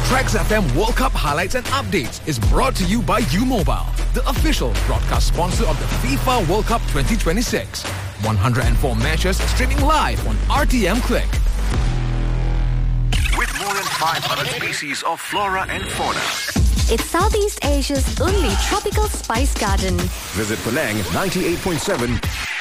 Tracks FM World Cup highlights and updates is brought to you by U-Mobile, the official broadcast sponsor of the FIFA World Cup 2026. 104 matches streaming live on RTM Click. With more than 500 species of flora and fauna. It's Southeast Asia's only tropical spice garden. Visit Penang 98.7